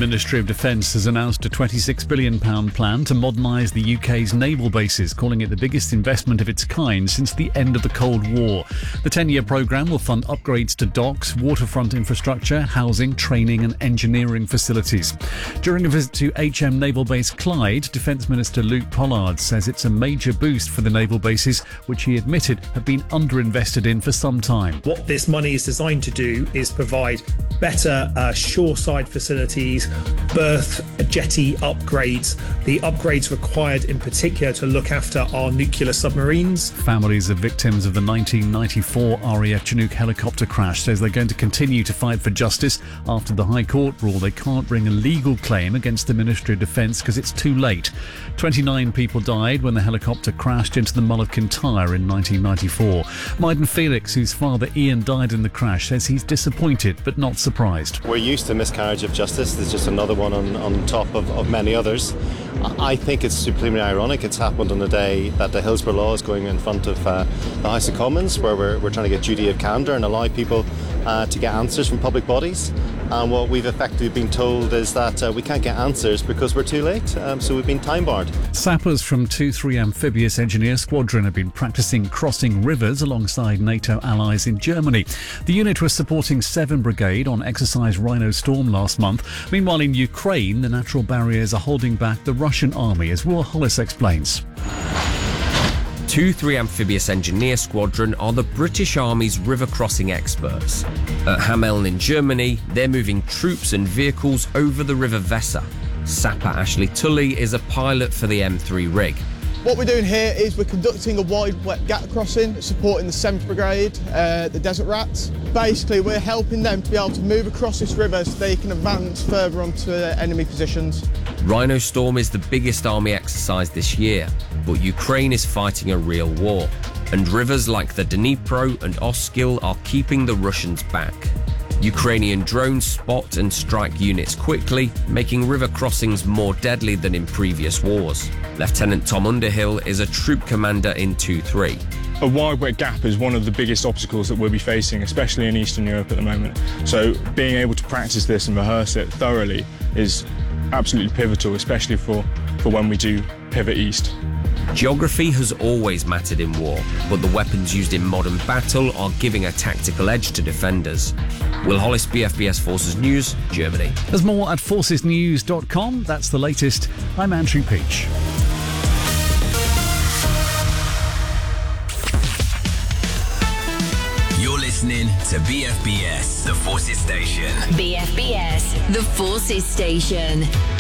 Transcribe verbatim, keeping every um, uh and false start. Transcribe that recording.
Ministry of Defence has announced a twenty-six billion pounds plan to modernise the U K's naval bases, calling it the biggest investment of its kind since the end of the Cold War. The ten-year programme will fund upgrades to docks, waterfront infrastructure, housing, training and engineering facilities. During a visit to H M Naval Base Clyde, Defence Minister Luke Pollard says it's a major boost for the naval bases, which he admitted have been underinvested in for some time. What this money is designed to do is provide better uh, shoreside facilities, berth, jetty upgrades, the upgrades required in particular to look after our nuclear submarines. Families of victims of the nineteen ninety-four R A F Chinook helicopter crash says they're going to continue to fight for justice after the High Court ruled they can't bring a legal claim against the Ministry of Defence because it's too late. twenty-nine people died when the helicopter crashed into the Mull of Kintyre in nineteen ninety-four. Maiden Felix, whose father Ian died in the crash, says he's disappointed but not surprised. We're used to miscarriage of justice. There's just another one on, on top of, of many others. I think it's supremely ironic. It's happened on the day that the Hillsborough Law is going in front of uh, the House of Commons, where we're, we're trying to get duty of candour and allow people uh, to get answers from public bodies. And what we've effectively been told is that uh, we can't get answers because we're too late. Um, so we've been time barred. Sappers from two three Amphibious Engineer Squadron have been practising crossing rivers alongside NATO allies in Germany. The unit was supporting seven Brigade on Exercise Rhino Storm last month. Meanwhile, in Ukraine, the natural barriers are holding back the Russian army, as Will Hollis explains. two three Amphibious Engineer Squadron are the British Army's river crossing experts. At Hameln in Germany, they're moving troops and vehicles over the River Weser. Sapper Ashley Tully is a pilot for the M three rig. What we're doing here is we're conducting a wide wet gap crossing, supporting the seventh Brigade, uh, the Desert Rats. Basically, we're helping them to be able to move across this river so they can advance further onto uh, enemy positions. Rhino Storm is the biggest army exercise this year, but Ukraine is fighting a real war, and rivers like the Dnipro and Oskil are keeping the Russians back. Ukrainian drones spot and strike units quickly, making river crossings more deadly than in previous wars. Lieutenant Tom Underhill is a troop commander in two three. A wide wet gap is one of the biggest obstacles that we'll be facing, especially in Eastern Europe at the moment. So being able to practice this and rehearse it thoroughly is absolutely pivotal, especially for, for when we do pivot east. Geography has always mattered in war, but the weapons used in modern battle are giving a tactical edge to defenders. Will Hollis, B F B S Forces News, Germany. There's more at forces news dot com. That's the latest. I'm Andrew Peach. You're listening to B F B S, the Forces Station. B F B S, the Forces Station.